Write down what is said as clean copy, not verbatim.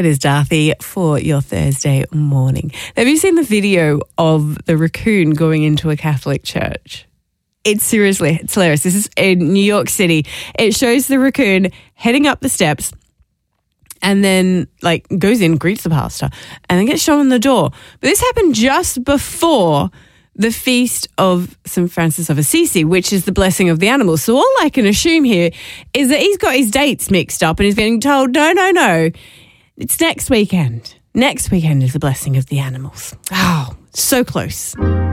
It is Darthy for your Thursday morning. Have you seen the video of the raccoon going into a Catholic church? It's hilarious. This is in New York City. It shows the raccoon heading up the steps and then goes in, greets the pastor, and then gets shown the door. But this happened just before the feast of St. Francis of Assisi, which is the blessing of the animals. So all I can assume here is that he's got his dates mixed up and he's getting told, no, it's next weekend. Next weekend is the blessing of the animals. Oh, so close.